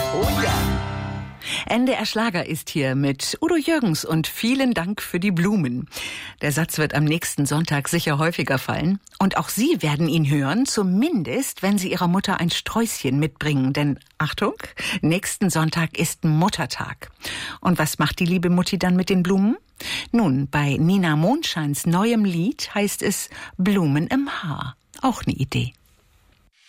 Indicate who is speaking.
Speaker 1: Oh ja.
Speaker 2: NDR Schlager ist hier mit Udo Jürgens und vielen Dank für die Blumen. Der Satz wird am nächsten Sonntag sicher häufiger fallen. Und auch Sie werden ihn hören, zumindest wenn Sie Ihrer Mutter ein Sträußchen mitbringen. Denn, Achtung, nächsten Sonntag ist Muttertag. Und was macht die liebe Mutti dann mit den Blumen? Nun, bei Nina Mondscheins neuem Lied heißt es Blumen im Haar. Auch eine Idee.